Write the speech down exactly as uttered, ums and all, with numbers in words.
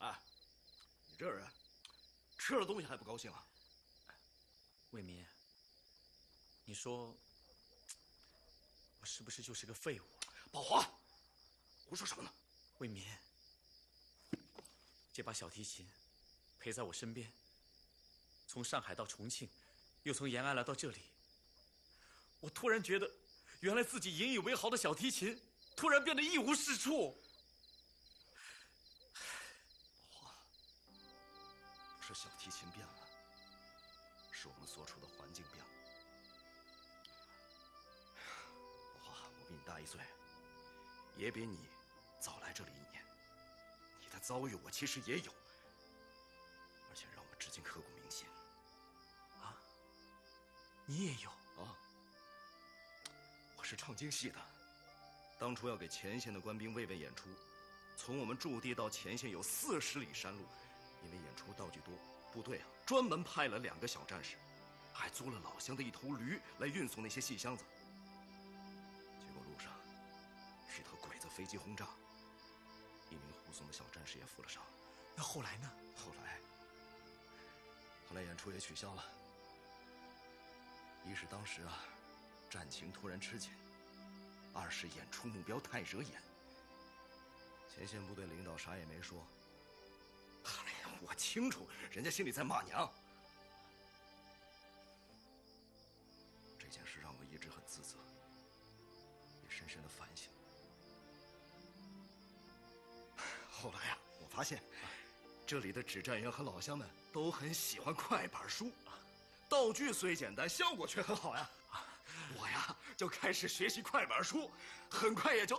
哎，你这人吃了东西还不高兴啊？ 卫民，你说我是不是就是个废物？ 宝华，胡说什么呢？ 卫民，这把小提琴陪在我身边，从上海到重庆，又从延安来到这里，我突然觉得，原来自己引以为豪的小提琴，突然变得一无是处。 宝华，不是小提琴变了，是我们所处的环境变了。宝华，我比你大一岁，也比你早来这里一年。你的遭遇我其实也有，而且让我至今刻骨铭心。 啊，你也有啊？我是唱京戏的，当初要给前线的官兵慰问演出，从我们驻地到前线有四十里山路，因为演出道具多，部队啊专门派了两个小战士，还租了老乡的一头驴来运送那些戏箱子。结果路上一头鬼子飞机轰炸，一名护送的小战士也负了伤。 那后来呢？ 后来，后来演出也取消了。一是当时啊，战情突然吃紧；二是演出目标太惹眼。前线部队领导啥也没说。哎呀，我清楚，人家心里在骂娘。这件事让我一直很自责，也深深的反省。后来啊，我发现，这里的指战员和老乡们都很喜欢快板书，道具虽简单，效果却很好呀。我呀，就开始学习快板书，很快也就